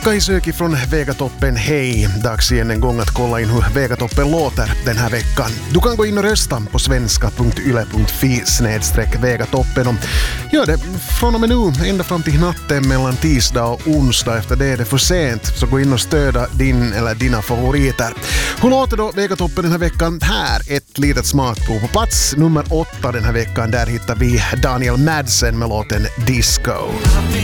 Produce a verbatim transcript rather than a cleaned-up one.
Kai Söki från Vegatoppen, hej! Dags igen en gång att kolla in hur Vegatoppen låter den här veckan. Du kan gå in och rösta på svenska punkt yle punkt fi snedstreck Vegatoppen och gör det från och med nu ända fram till natten mellan tisdag och onsdag. Efter det är det för sent, så gå in och stöda din eller dina favoriter. Hur låter då Vegatoppen den här veckan? Här ett litet smakprov. På plats nummer åtta den här veckan, där hittar vi Daniel Madsen med låten Disco.